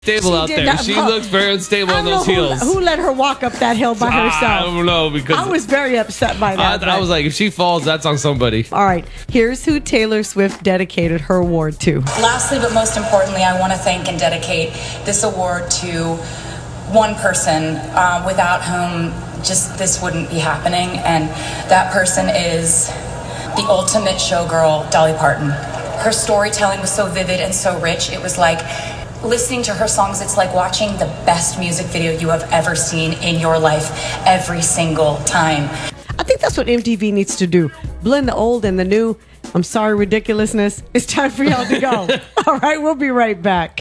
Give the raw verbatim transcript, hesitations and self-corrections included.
Stable She out did there. not- She well, looks very unstable I on don't those know who, heels. who let her walk up that hill by Ah, herself. I don't know because I was very upset by I, that. I but- was like, if she falls, that's on somebody. all right, here's who Taylor Swift dedicated her award to. Lastly, but most importantly, I want to thank and dedicate this award to one person uh, without whom just this wouldn't be happening, and that person is the ultimate showgirl, Dolly Parton. Her storytelling was so vivid and so rich. It was like listening to her songs, it's like watching the best music video you have ever seen in your life every single time. I think that's what M T V needs to do. Blend the old and the new. I'm sorry, ridiculousness. It's time for y'all to go. All right, we'll be right back.